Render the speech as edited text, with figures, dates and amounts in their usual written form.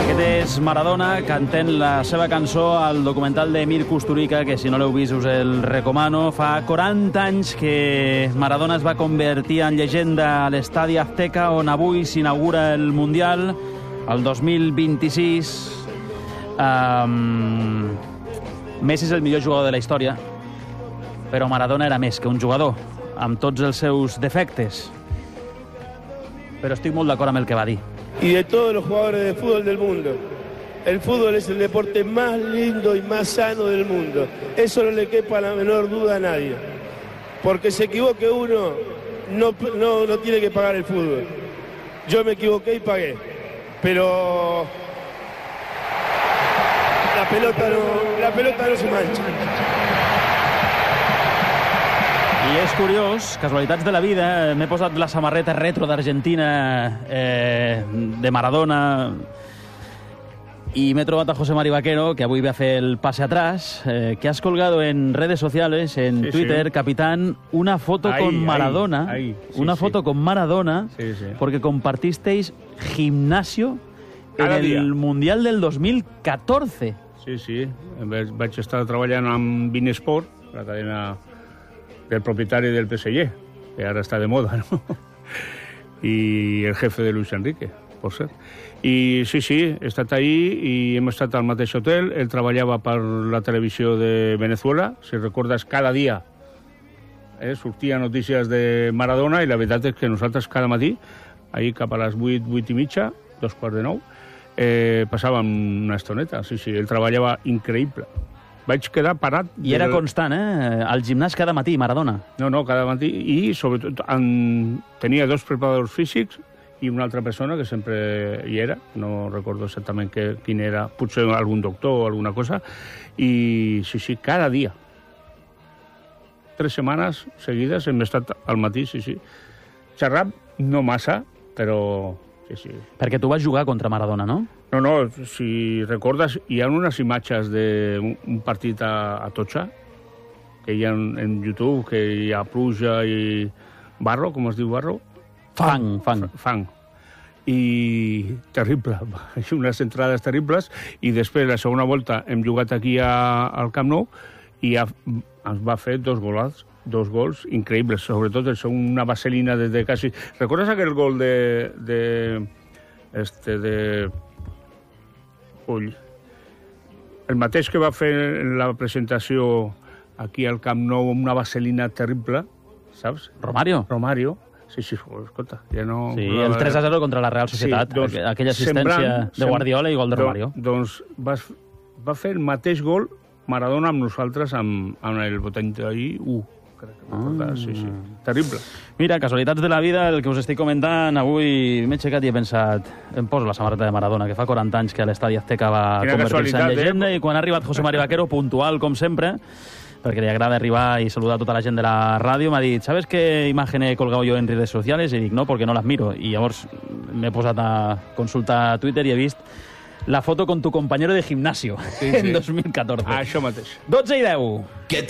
Aquest és Maradona cantant la seva cançó al documental de Mir Kusturica, que si no l'heu vist us el recomano. Fa 40 anys que Maradona es va convertir en llegenda a l'Estadi Azteca, on avui s'inaugura el Mundial, el 2026. Messi és el millor jugador de la història, però Maradona era més que un jugador, amb tots els seus defectes. Pero estoy muy de acuerdo con el que va a decir. Y de todos los jugadores de fútbol del mundo. El fútbol es el deporte más lindo y más sano del mundo. Eso no le quepa la menor duda a nadie. Porque se equivoque uno, no tiene que pagar el fútbol. Yo me equivoqué y pagué. Pero la pelota no se mancha. I és curiós, casualitats de la vida, m'he posat la samarreta retro d'Argentina de Maradona y me he trobat a José Mari Vaquero, que avui ve a fer el pase atrás, que has colgado en redes sociales, en Twitter, capitán, una foto con Maradona, foto con Maradona, porque compartisteis gimnasio en el Mundial del 2014. Sí. Vaig estar treballant amb Binesport, la cadena del propietari del PSG, que ara està de moda, ¿no? I el jefe de Luis Enrique, por ser. I sí, he estat ahí i hem estat al mateix hotel. Ell treballava per la televisió de Venezuela, si recordes, cada dia sortia notícies de Maradona, i la veritat és que nosaltres cada matí, ahir cap a les 8 i mitja, 8:45, passàvem una estoneta. Sí, ell treballava increïble. Vaig quedar parat. I era constant, al gimnàs cada matí, Maradona. No, cada matí. I, sobretot, tenia 2 preparadors físics i una altra persona que sempre hi era. No recordo exactament quin era. Potser algun doctor o alguna cosa. I, sí, cada dia. 3 setmanes seguides hem estat al matí, sí. Xerrat no massa, però sí. Perquè tu vas jugar contra Maradona, no? No, si recordes, hi ha unes imatges d'un partit a Atocha, que hi ha en YouTube, que hi ha pluja i barro, com es diu barro? Fang. I terrible, unes entrades terribles, i després la segona volta hem jugat aquí al Camp Nou i ens va fer 2 gols increïbles, sobretot el segon, una vaselina des de quasi... Recordes aquell gol el mateix que va fer en la presentació aquí al Camp Nou, una vaselina terrible, saps? Romario. Sí, escolta, ja no... Sí, el 3-0 contra la Real Societat, aquella assistència de Guardiola i gol de Romario. Doncs va fer el mateix gol Maradona amb nosaltres, amb el Botany d'ahir, sí. Terrible. Mira, casualitats de la vida, el que us estic comentant, avui m'he aixecat i he pensat, em poso la samarreta de Maradona, que fa 40 anys que l'Estadi Azteca va convertir-se en llegenda, i quan ha arribat José Mari Vaquero, puntual com sempre, perquè li agrada arribar i saludar tota la gent de la ràdio, m'ha dit, ¿sabes qué imagen he colgado yo en redes sociales? I dic, no, porque no las miro. I llavors m'he posat a consultar Twitter i he vist la foto con tu compañero de gimnasio en 2014. Això mateix. 12:10.